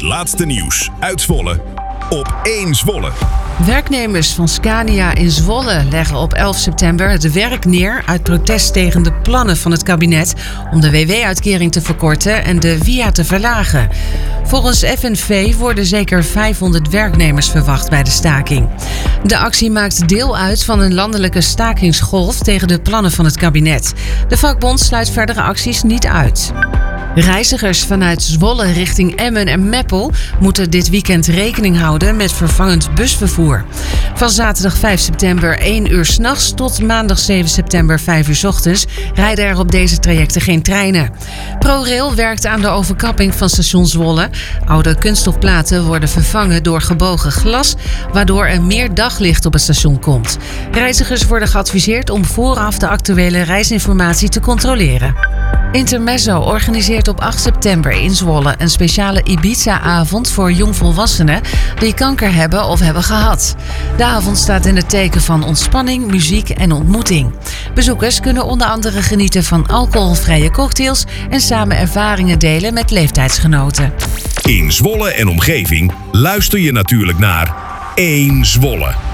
Het laatste nieuws uit Zwolle op 1 Zwolle. Werknemers van Scania in Zwolle leggen op 11 september het werk neer uit protest tegen de plannen van het kabinet om de WW-uitkering te verkorten en de WIA te verlagen. Volgens FNV worden zeker 500 werknemers verwacht bij de staking. De actie maakt deel uit van een landelijke stakingsgolf tegen de plannen van het kabinet. De vakbond sluit verdere acties niet uit. Reizigers vanuit Zwolle richting Emmen en Meppel moeten dit weekend rekening houden met vervangend busvervoer. Van zaterdag 5 september 1 uur 's nachts tot maandag 7 september 5 uur 's ochtends rijden er op deze trajecten geen treinen. ProRail werkt aan de overkapping van station Zwolle. Oude kunststofplaten worden vervangen door gebogen glas, waardoor er meer daglicht op het station komt. Reizigers worden geadviseerd om vooraf de actuele reisinformatie te controleren. Intermezzo organiseert op 8 september in Zwolle een speciale Ibiza-avond voor jongvolwassenen die kanker hebben of hebben gehad. De avond staat in het teken van ontspanning, muziek en ontmoeting. Bezoekers kunnen onder andere genieten van alcoholvrije cocktails en samen ervaringen delen met leeftijdsgenoten. In Zwolle en omgeving luister je natuurlijk naar 1 Zwolle.